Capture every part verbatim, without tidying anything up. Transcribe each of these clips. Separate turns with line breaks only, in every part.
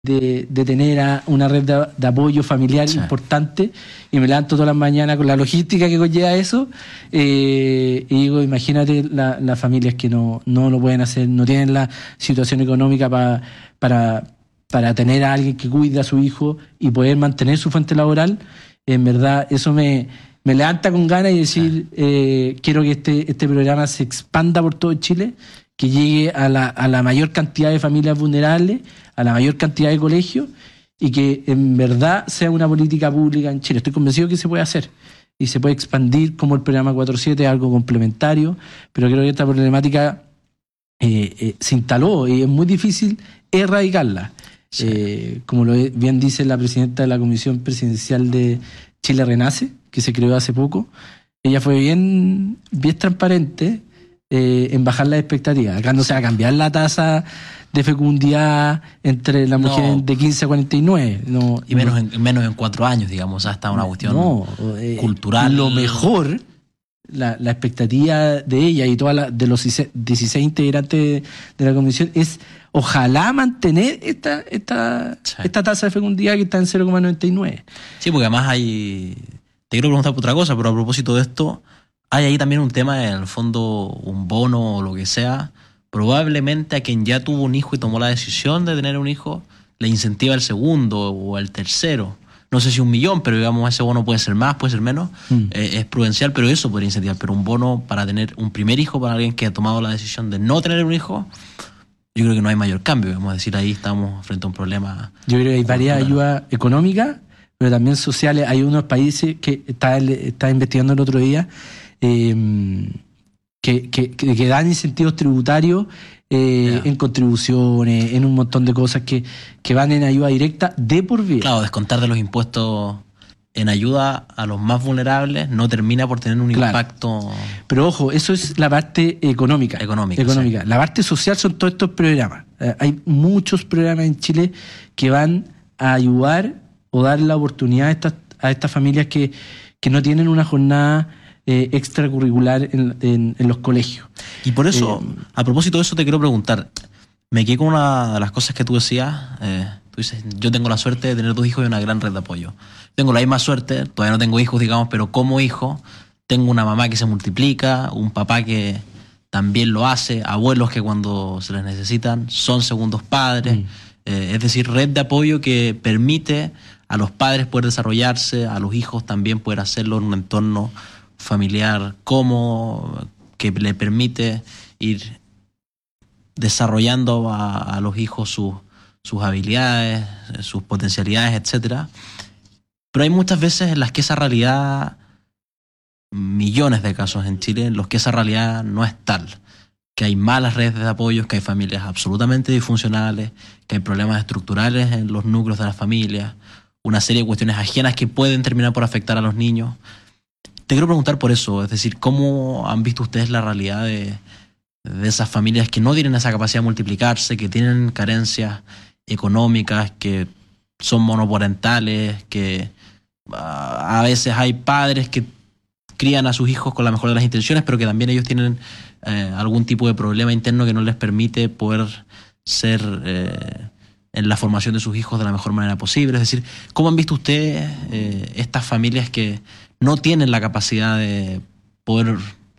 de, de tener a una red de, de apoyo familiar sí. importante, y me levanto todas las mañanas con la logística que conlleva eso, eh, y digo, imagínate la, las familias que no, no lo pueden hacer, no tienen la situación económica pa, para, para tener a alguien que cuide a su hijo y poder mantener su fuente laboral. En verdad, eso me, me levanta con ganas y decir, sí. eh, quiero que este, este programa se expanda por todo Chile, que llegue a la, a la mayor cantidad de familias vulnerables, a la mayor cantidad de colegios, y que en verdad sea una política pública en Chile. Estoy convencido que se puede hacer y se puede expandir, como el programa cuatro siete, algo complementario, pero creo que esta problemática eh, eh, se instaló y es muy difícil erradicarla. Sí. Eh, como lo bien dice la presidenta de la Comisión Presidencial de Chile Renace, que se creó hace poco, ella fue bien, bien transparente eh, en bajar las expectativas. Acá no se va a cambiar la tasa de fecundidad entre las mujeres no. de quince a cuarenta y nueve. No,
y menos, no. en, menos en cuatro años, digamos, hasta una cuestión
no, eh,
cultural.
Lo mejor, la, la expectativa de ella y toda la, de los dieciséis integrantes de la comisión es ojalá mantener esta, esta, sí. esta tasa de fecundidad que está en cero coma noventa y nueve.
Sí, porque además hay... Te quiero preguntar por otra cosa, pero a propósito de esto, hay ahí también un tema, en el fondo, un bono o lo que sea. Probablemente a quien ya tuvo un hijo y tomó la decisión de tener un hijo, le incentiva el segundo o el tercero. No sé si un millón, pero digamos ese bono puede ser más, puede ser menos. Mm. Eh, es prudencial, pero eso podría incentivar. Pero un bono para tener un primer hijo para alguien que ha tomado la decisión de no tener un hijo, yo creo que no hay mayor cambio. Vamos a decir, ahí estamos frente a un problema.
Yo creo que hay varias ayudas económicas, pero también sociales. Hay unos países que estaba, estaba investigando el otro día, eh, que, que, que dan incentivos tributarios eh, yeah. en contribuciones, en un montón de cosas que, que van en ayuda directa de por vida.
Claro, descontar de los impuestos en ayuda a los más vulnerables no termina por tener un claro. impacto.
Pero ojo, eso es la parte económica.
Económica.
económica. Sí. La parte social son todos estos programas. Eh, hay muchos programas en Chile que van a ayudar o dar la oportunidad a estas, a estas familias que, que no tienen una jornada eh, extracurricular en, en, en los colegios.
Y por eso, eh, a propósito de eso, te quiero preguntar. Me quedé con una de las cosas que tú decías. Eh, tú dices, yo tengo la suerte de tener dos hijos y una gran red de apoyo. Tengo la misma suerte, todavía no tengo hijos, digamos, pero como hijo tengo una mamá que se multiplica, un papá que también lo hace, abuelos que cuando se les necesitan son segundos padres. Mm. Eh, es decir, red de apoyo que permite a los padres poder desarrollarse, a los hijos también poder hacerlo en un entorno familiar cómodo, que le permite ir desarrollando a, a los hijos sus, sus habilidades, sus potencialidades, etcétera. Pero hay muchas veces en las que esa realidad, millones de casos en Chile, en los que esa realidad no es tal. Que hay malas redes de apoyo, que hay familias absolutamente disfuncionales, que hay problemas estructurales en los núcleos de las familias, una serie de cuestiones ajenas que pueden terminar por afectar a los niños. Te quiero preguntar por eso, es decir, ¿cómo han visto ustedes la realidad de, de esas familias que no tienen esa capacidad de multiplicarse, que tienen carencias económicas, que son monoparentales, que uh, a veces hay padres que crían a sus hijos con la mejor de las intenciones, pero que también ellos tienen eh, algún tipo de problema interno que no les permite poder ser eh, en la formación de sus hijos de la mejor manera posible? Es decir, ¿cómo han visto ustedes eh, estas familias que no tienen la capacidad de poder,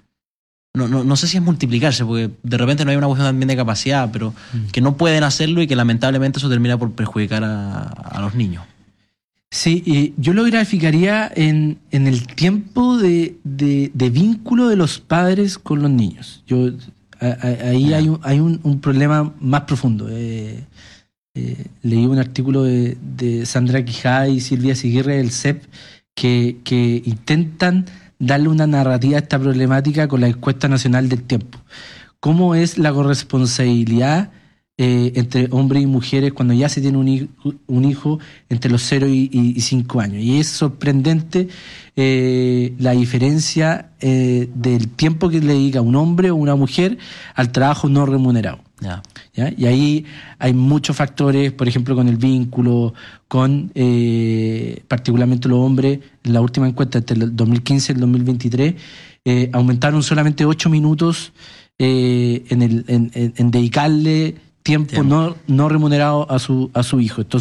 no, no, no sé si es multiplicarse, porque de repente no hay una cuestión también de capacidad, pero mm. que no pueden hacerlo y que lamentablemente eso termina por perjudicar a, a los niños?
Sí, y yo lo graficaría en, en el tiempo de, de, de vínculo de los padres con los niños. Yo a, a, ahí yeah. hay, un, hay un, un problema más profundo. Eh, eh, leí un artículo de, de Sandra Quijada y Silvia Siguirre del C E P que, que intentan darle una narrativa a esta problemática con la encuesta nacional del tiempo. ¿Cómo es la corresponsabilidad Eh, entre hombres y mujeres cuando ya se tiene un hijo, un hijo entre los cero y cinco años? Y es sorprendente eh, la diferencia eh, del tiempo que le dedica un hombre o una mujer al trabajo no remunerado.
Yeah.
¿Ya? Y ahí hay muchos factores, por ejemplo, con el vínculo, con eh, particularmente los hombres. En la última encuesta entre el dos mil quince y el dos mil veintitrés eh, aumentaron solamente ocho minutos eh, en, el, en, en, en dedicarle tiempo,
Tiempo.
No, no remunerado a su, a su hijo. Entonces,